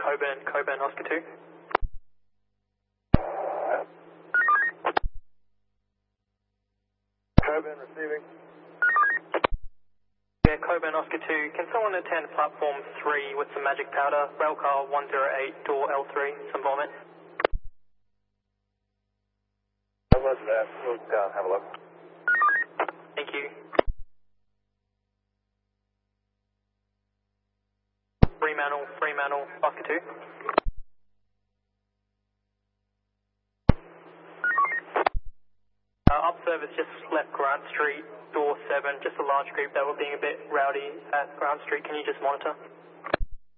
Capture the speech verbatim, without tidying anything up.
Coburn, Coburn, Oscar two. Coburn receiving. Yeah, Coburn, Oscar two. Can someone attend platform three with some magic powder? Railcar one zero eight, door L three, some vomit. Roger that. We'll go and have a look. Thank you. Fremantle, Fremantle, Oscar two. Uh, up service just left Grant Street, door seven, just a large group that were being a bit rowdy at Grant Street. Can you just monitor?